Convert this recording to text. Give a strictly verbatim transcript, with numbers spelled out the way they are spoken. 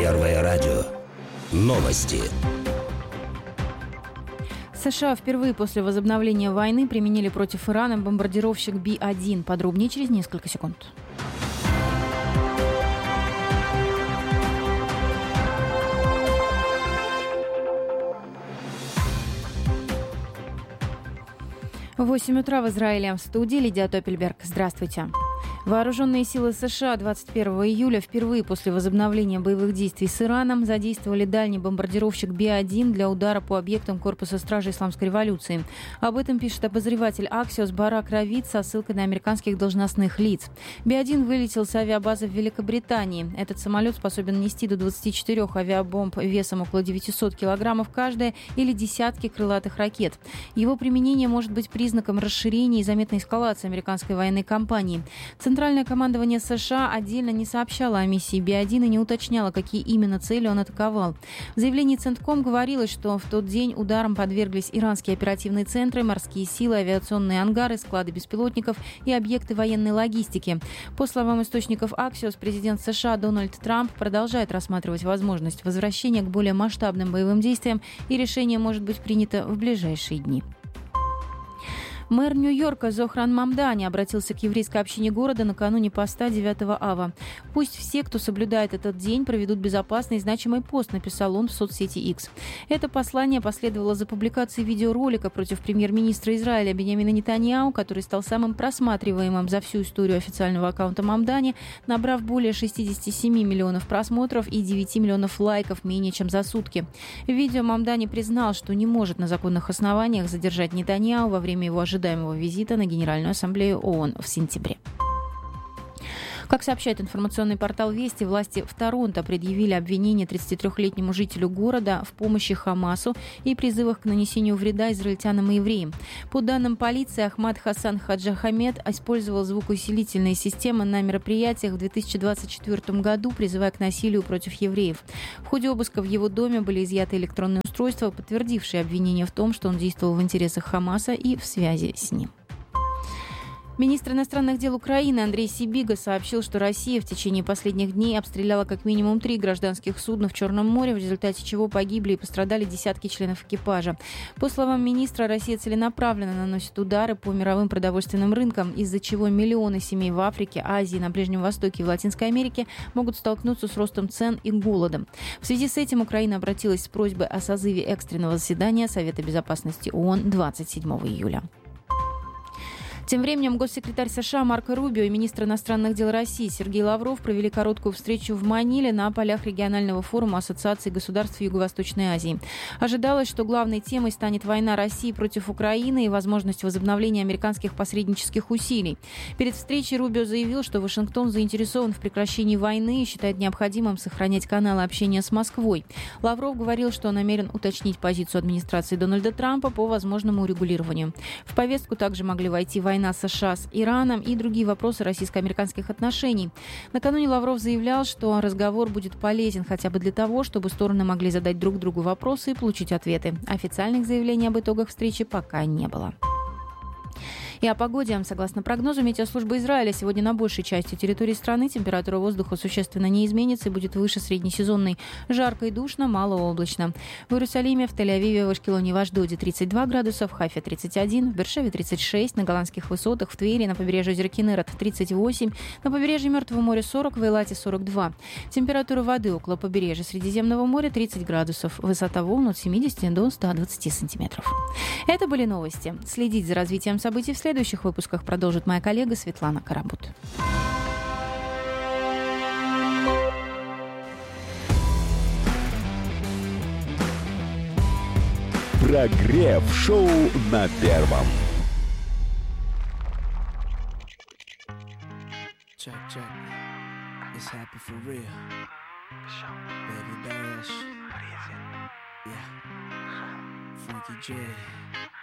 Первое радио. Новости. США впервые после возобновления войны применили против Ирана бомбардировщик Би один. Подробнее через несколько секунд. В восемь утра в Израиле. В студии Лидия Топельберг. Здравствуйте. Вооруженные силы США двадцать первого июля впервые после возобновления боевых действий с Ираном задействовали дальний бомбардировщик Би один для удара по объектам Корпуса стражи Исламской революции. Об этом пишет обозреватель Axios Барак Равид со ссылкой на американских должностных лиц. Би один вылетел с авиабазы в Великобритании. Этот самолет способен нести до двадцати четырёх авиабомб весом около девятисот килограммов каждая или десятки крылатых ракет. Его применение может быть признаком расширения и заметной эскалации американской военной кампании. Центральное командование США отдельно не сообщало о миссии Би один и не уточняло, какие именно цели он атаковал. В заявлении Центком говорилось, что в тот день ударам подверглись иранские оперативные центры, морские силы, авиационные ангары, склады беспилотников и объекты военной логистики. По словам источников Axios, президент США Дональд Трамп продолжает рассматривать возможность возвращения к более масштабным боевым действиям, и решение может быть принято в ближайшие дни. Мэр Нью-Йорка Зохран Мамдани обратился к еврейской общине города накануне поста девятого ава. «Пусть все, кто соблюдает этот день, проведут безопасный и значимый пост», написал он в соцсети X. Это послание последовало за публикацией видеоролика против премьер-министра Израиля Биньямина Нетаньяху, который стал самым просматриваемым за всю историю официального аккаунта Мамдани, набрав более шестидесяти семи миллионов просмотров и девяти миллионов лайков менее чем за сутки. В видео Мамдани признал, что не может на законных основаниях задержать Нетаньяху во время его ожидаемого визита на Генеральную ассамблею ООН в сентябре. Как сообщает информационный портал «Вести», власти в Торонто предъявили обвинение тридцатитрёхлетнему жителю города в помощи Хамасу и призывах к нанесению вреда израильтянам и евреям. По данным полиции, Ахмад Хасан Хаджахамед использовал звукоусилительные системы на мероприятиях в две тысячи двадцать четвёртом году, призывая к насилию против евреев. В ходе обыска в его доме были изъяты электронные устройства, подтвердившие обвинение в том, что он действовал в интересах Хамаса и в связи с ним. Министр иностранных дел Украины Андрей Сибига сообщил, что Россия в течение последних дней обстреляла как минимум три гражданских судна в Черном море, в результате чего погибли и пострадали десятки членов экипажа. По словам министра, Россия целенаправленно наносит удары по мировым продовольственным рынкам, из-за чего миллионы семей в Африке, Азии, на Ближнем Востоке и в Латинской Америке могут столкнуться с ростом цен и голодом. В связи с этим Украина обратилась с просьбой о созыве экстренного заседания Совета безопасности ООН двадцать седьмого июля. Тем временем госсекретарь США Марко Рубио и министр иностранных дел России Сергей Лавров провели короткую встречу в Маниле на полях регионального форума Ассоциации государств Юго-Восточной Азии. Ожидалось, что главной темой станет война России против Украины и возможность возобновления американских посреднических усилий. Перед встречей Рубио заявил, что Вашингтон заинтересован в прекращении войны и считает необходимым сохранять каналы общения с Москвой. Лавров говорил, что он намерен уточнить позицию администрации Дональда Трампа по возможному урегулированию. В повестку также могли войти война Война США с Ираном и другие вопросы российско-американских отношений. Накануне Лавров заявлял, что разговор будет полезен хотя бы для того, чтобы стороны могли задать друг другу вопросы и получить ответы. Официальных заявлений об итогах встречи пока не было. И о погоде. Согласно прогнозу Метеослужбы Израиля, сегодня на большей части территории страны температура воздуха существенно не изменится и будет выше среднесезонной. Жарко и душно, малооблачно. В Иерусалиме, в Тель-Авиве, в Ашкелоне и в Ашдоде тридцать два градуса, в Хайфе тридцать один, в Бершеве тридцать шесть, на Голландских высотах, в Твери, на побережье озера Кинерет тридцать восемь, на побережье Мертвого моря сорок, в Эйлате сорок два. Температура воды около побережья Средиземного моря тридцать градусов, высота волн от семидесяти до ста двадцати сантиметров. Это были новости. Следить за развитием событий в следующем В следующих выпусках продолжит моя коллега Светлана Карабут. Прогрев шоу на первом. Check, check. It's happy for real. Baby Dash. Yeah. Frankie J.